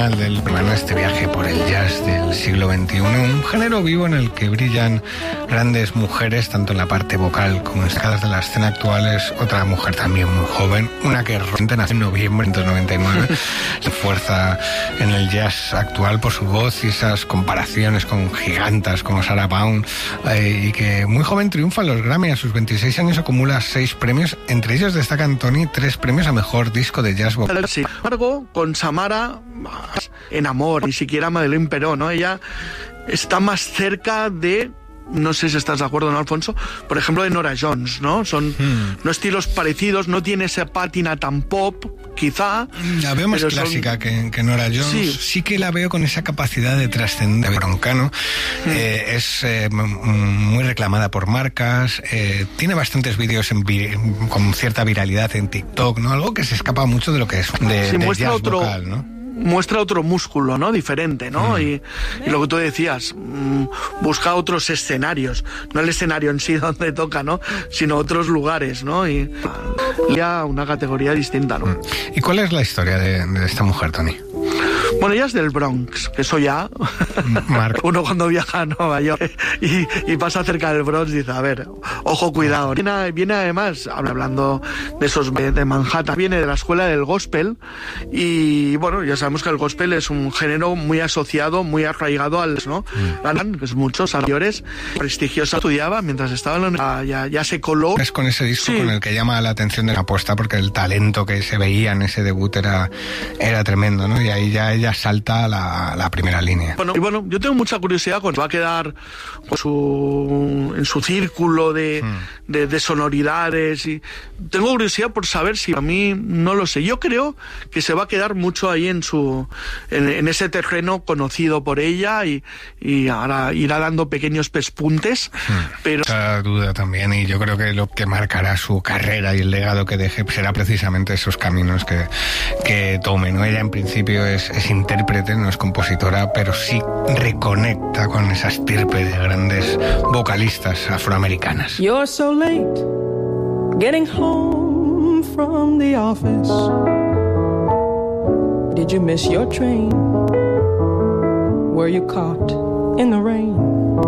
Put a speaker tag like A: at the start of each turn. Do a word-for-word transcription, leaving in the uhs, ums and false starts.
A: final del programa, este viaje por el jazz del siglo veintiuno, un género vivo en el que brillan grandes mujeres, tanto en la parte vocal como en escalas de la escena actual. Es otra mujer también muy joven, una que recientemente nació en noviembre de noventa y nueve, se fuerza en el jazz actual por su voz y esas comparaciones con gigantas como Sarah Vaughan, eh, y que muy joven triunfa en los Grammy. A sus veintiséis años acumula seis premios, entre ellos destacan, Tony, tres premios a mejor disco de jazz vocal.
B: Sin embargo, con Samara, en amor, ni siquiera Madeleine Peró, ¿no? Ella está más cerca de, no sé si estás de acuerdo, ¿no, Alfonso? Por ejemplo, de Norah Jones, ¿no? Son hmm. no estilos parecidos, no tiene esa pátina tan pop, quizá.
A: La veo más clásica son... que, que Norah Jones. Sí. sí que la veo con esa capacidad de trascender. Broncano hmm. eh, es eh, muy reclamada por marcas, eh, tiene bastantes vídeos en vi- con cierta viralidad en TikTok, ¿no? Algo que se escapa mucho de lo que es de,
B: sí,
A: de
B: muestra
A: jazz
B: otro...
A: vocal, ¿no?
B: Muestra otro músculo, ¿no? Diferente, ¿no? Mm. Y, y lo que tú decías, mmm, busca otros escenarios, no el escenario en sí donde toca, ¿no? Sino otros lugares, ¿no? Y ya una categoría distinta, ¿no?
A: ¿Y cuál es la historia de, de esta mujer, Tony?
B: Bueno, ella es del Bronx, que eso ya... Uno cuando viaja a Nueva York y, y pasa cerca del Bronx dice, a ver, ojo, cuidado. Viene, viene además, hablando de esos de Manhattan, viene de la escuela del gospel y, bueno, ya sabemos que el gospel es un género muy asociado, muy arraigado al, ¿no? Mm. Que es muchos mayores, prestigiosa, estudiaba mientras estaba en la universidad, ya, ya se coló.
A: Es con ese disco sí. con el que llama la atención de la apuesta, porque el talento que se veía en ese debut era, era tremendo, ¿no? Y ahí ya ella salta a la, la primera línea.
B: Bueno, y bueno, yo tengo mucha curiosidad con va a quedar con su, en su círculo de, hmm. de, de sonoridades y tengo curiosidad por saber si a mí no lo sé. Yo creo que se va a quedar mucho ahí en su en, en ese terreno conocido por ella y, y ahora irá dando pequeños pespuntes, hmm. pero
A: esa duda también, y yo creo que lo que marcará su carrera y el legado que deje será precisamente esos caminos que, que tome, ¿no? Ella en principio es, es intérprete, no es compositora, pero sí reconecta con esa estirpe de grandes vocalistas afroamericanas.
C: You're so late getting home from the office. Did you miss your train? Were you caught in the rain?